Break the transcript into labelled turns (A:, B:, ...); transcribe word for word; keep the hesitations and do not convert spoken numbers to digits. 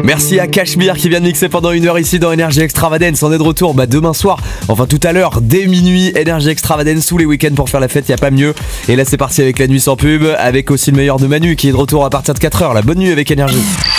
A: Merci à Cachemire qui vient de mixer pendant une heure ici dans Energy Extravagance. On est de retour bah, demain soir, enfin tout à l'heure, dès minuit. Energy Extravagance tous les week-ends pour faire la fête, y a pas mieux. Et là c'est parti avec la nuit sans pub, avec aussi le meilleur de Manu qui est de retour à partir de quatre heures. La bonne nuit avec Energy.